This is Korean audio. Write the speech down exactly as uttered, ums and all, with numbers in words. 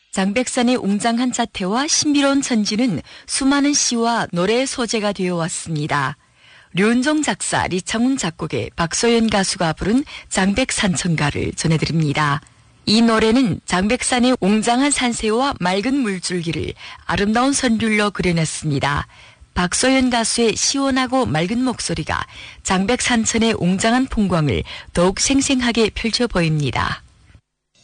장백산의 웅장한 자태와 신비로운 천지는 수많은 시와 노래의 소재가 되어 왔습니다. 류은종 작사, 리창훈 작곡의 박소연 가수가 부른 장백산천가를 전해드립니다. 이 노래는 장백산의 웅장한 산세와 맑은 물줄기를 아름다운 선율로 그려냈습니다. 박소연 가수의 시원하고 맑은 목소리가 장백산천의 웅장한 풍광을 더욱 생생하게 펼쳐 보입니다.